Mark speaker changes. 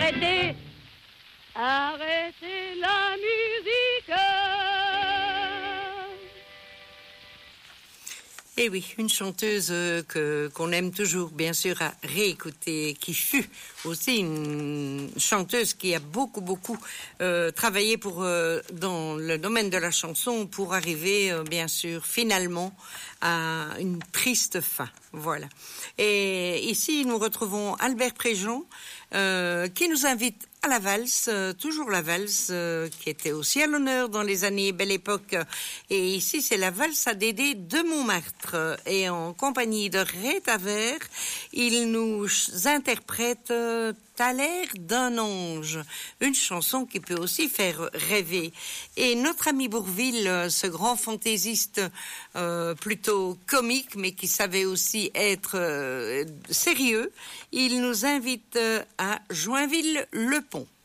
Speaker 1: arrêtez, arrêtez la musique.
Speaker 2: Et oui, une chanteuse qu'on aime toujours, bien sûr, à réécouter, qui fut aussi une chanteuse qui a beaucoup travaillé dans le domaine de la chanson pour arriver, bien sûr, finalement à une triste fin. Voilà. Et ici, nous retrouvons Albert Préjean, qui nous invite à la valse, toujours la valse, qui était aussi à l'honneur dans les années Belle Époque. Et ici, c'est la valse à Dédé de Montmartre. Et en compagnie de Ray Tavert, il nous interprète T'as l'air d'un ange, une chanson qui peut aussi faire rêver. Et notre ami Bourvil, ce grand fantaisiste plutôt comique, mais qui savait aussi être sérieux, il nous invite à Joinville-le-Pont.